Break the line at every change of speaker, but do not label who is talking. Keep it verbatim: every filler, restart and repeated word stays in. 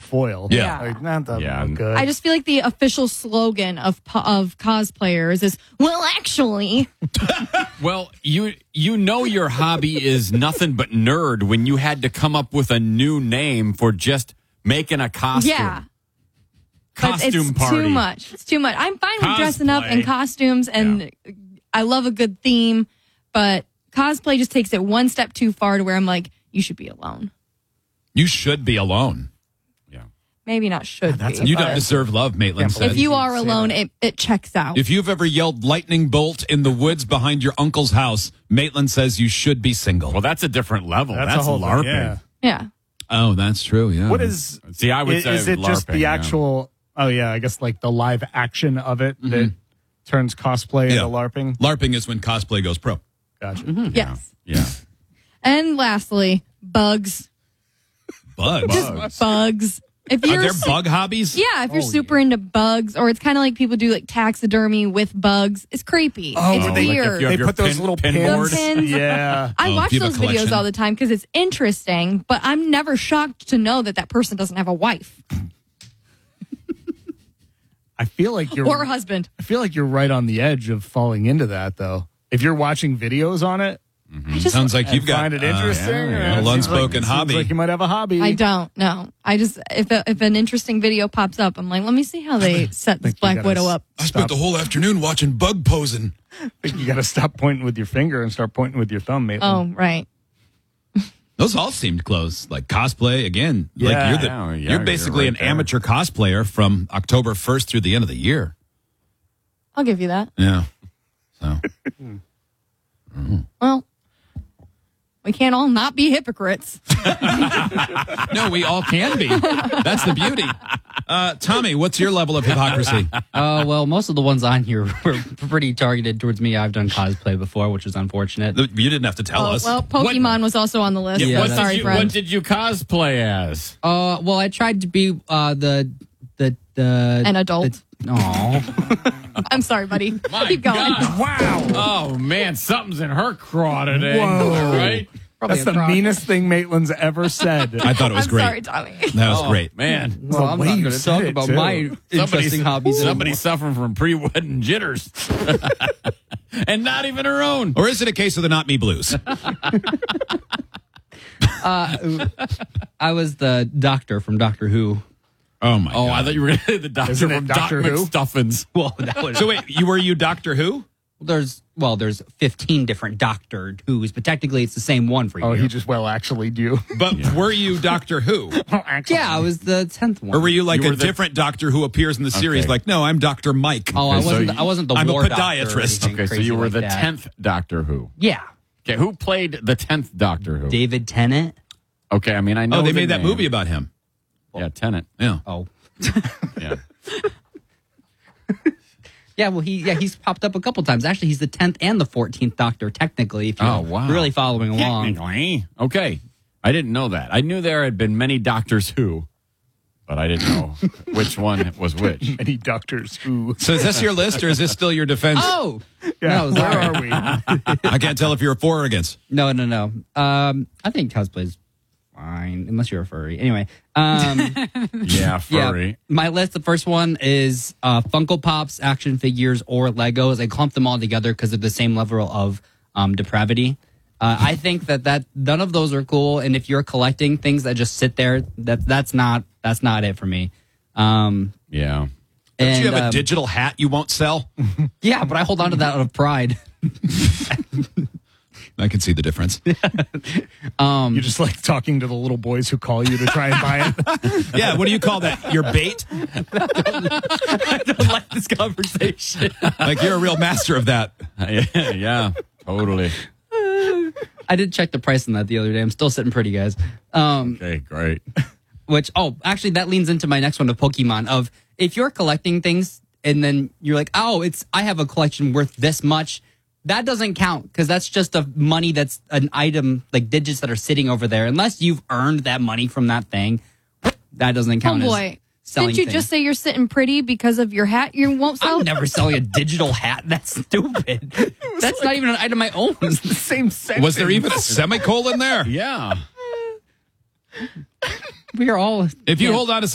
foil.
Yeah.
Like, that doesn't
Yeah.
look good.
I just feel like the official slogan of po- of cosplayers is, well, actually.
Well, you you know your hobby is nothing but nerd when you had to come up with a new name for just making a costume.
Yeah. But
Costume
it's
party.
too much. It's too much. I'm fine with dressing up in
Cosplay.
costumes, and I love a good theme, but cosplay just takes it one step too far to where I'm like, you should be alone.
You should be alone.
Yeah.
Maybe not should
that's
be.
You
but
don't deserve love, Maitland
Yeah,
said.
if you are
Say
alone,
that.
it, it checks out.
If you've ever yelled lightning bolt in the woods behind your uncle's house, Maitland says you should be single.
Well, that's a different level.
That's,
That's,
a whole
LARPing.
Yeah.
yeah.
Oh, that's true. Yeah.
What is?
See, I would
is,
say
is it just
LARPing,
the
yeah.
actual? Oh yeah, I guess like the live action of it that turns cosplay
Yeah.
into LARPing.
LARPing is when cosplay goes pro.
Gotcha.
Yes.
Yeah.
And lastly, bugs.
Bugs.
Just bugs. If
Are
you're
there
su-
bug hobbies?
Yeah, if you're super into bugs, or it's kind of like people do like taxidermy with bugs, it's creepy.
Oh,
it's
like if
weird.
you have
They
your
put those
pin-
little
pin
pins.
board.
Pins.
Yeah.
I
Oh,
watch
you have a
those videos
collection?
all the time because it's interesting, but I'm never shocked to know that that person doesn't have a wife
I feel like you're.
or a husband.
I feel like you're right on the edge of falling into that, though. If you're watching videos on it,
I just
Sounds like
and
you've got
find it
uh,
interesting,
yeah,
or
yeah.
it
A
seems
unspoken
like, it
hobby.
Seems like you might have a hobby.
I don't know. I just if a, if an interesting video pops up, I'm like, let me see how they set this
think you
Black
gotta
Widow
s-
up.
I spent the whole afternoon watching bug posing.
I think you got to stop pointing with your finger and start pointing with your thumb, mate.
Oh, right.
Those all seemed close. Like cosplay again.
Yeah.
like you're the
Yeah, yeah,
you're basically
you're right
an
there.
amateur cosplayer from October first through the end of the year.
I'll give you that.
Yeah. So
Well, we can't all not be hypocrites.
no, we all can be. That's the beauty. Uh, Tommy, what's your level of hypocrisy?
Uh, well, most of the ones on here were pretty targeted towards me. I've done cosplay before, which is unfortunate.
You didn't have to tell
Oh,
us.
well, Pokemon was also on the list.
Yeah,
what,
that's-
Sorry,
did you,
friend.
what did you cosplay as?
Uh, well, I tried to be uh the the the
An adult.
Oh,
I'm sorry, buddy.
My
Keep going.
God.
Wow.
Oh, man, something's in her craw today.
Whoa.
Right?
That's the meanest thing Maitland's ever said.
I thought it was
I'm
great.
sorry, Tommy.
That was
Oh,
great.
man.
well, I'm
way
not
you
going to
said
talk
it,
about
too.
my interesting
Somebody's,
hobbies.
somebody's suffering from pre-wedding jitters. And not even her own.
Or is it a case of the not me blues?
I was the doctor from Doctor Who.
Oh my
Oh,
god.
I thought you were going to say the doctor
Isn't it
from
Doctor
Doc
Who?
McStuffins.
Well, that was
So wait, you were you Doctor Who?
there's well, there's fifteen different Doctor Who's, but technically it's the same one for you.
Oh, he just well actually do.
But were you Doctor Who?
Oh, actually.
yeah, I was the tenth one.
Or were you like
You
a
were the-
different Doctor who appears in the series?
Okay.
Like, no, I'm Doctor Mike.
Oh, I
Okay, so
wasn't.
you-
I wasn't the
I'm a
war doctor or
podiatrist.
anything
Okay, so
crazy
you were
like
the
that.
tenth Doctor Who.
Yeah,
Okay, who played the tenth Doctor Who?
David Tennant.
Okay, I mean, I know
Oh, they
the
made that
name.
movie about him.
Yeah, Tennant.
Yeah.
Oh,
Yeah.
yeah. Well, he yeah he's popped up a couple times. Actually, he's the tenth and the fourteenth Doctor technically. If you're
Oh, wow.
really following along.
Technically. Okay. I didn't know that. I knew there had been many Doctors Who, but I didn't know which one was which.
Any doctors who.
So is this your list or is this still your defense?
Oh
Yeah,
no,
where
sorry.
are we?
I can't tell if you're for or against.
no, no, no. Um, I think cosplay's fine unless you're a furry. Anyway, um,
Yeah, furry.
yeah. My list. The first one is uh, Funko Pops, action figures, or Legos. I clump them all together because they're the same level of um, depravity. Uh, I think that, that none of those are cool, and if you're collecting things that just sit there, that that's not that's not it for me. Um,
Yeah.
Do
and,
you have a
um,
digital hat you won't sell?
yeah, but I hold on to that out of pride.
I can see the difference.
You just like talking to the little boys who call you to try and buy it.
Yeah, what do you call that? Your bait?
I don't like this conversation.
Like you're a real master of that.
yeah, yeah, totally.
I did check the price on that the other day. I'm still sitting pretty, guys. Um,
Okay, great.
which, oh, actually, that leans into my next one of Pokemon. Of if you're collecting things and then you're like, oh, it's I have a collection worth this much. That doesn't count because that's just a money that's an item, like digits that are sitting over there. Unless you've earned that money from that thing, that doesn't
Oh
count as
boy.
selling
Didn't you
things.
just say you're sitting pretty because of your hat you won't sell?
I'm never selling a digital hat. That's stupid. That's not even an item I own.
the same sentence.
Was there even a semicolon there?
Yeah.
We are all.
If you
yeah.
hold on a